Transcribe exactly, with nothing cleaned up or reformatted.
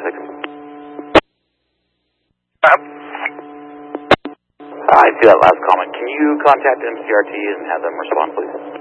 six. Um, I see that last comment. Can you contact M C R T and have them respond, please?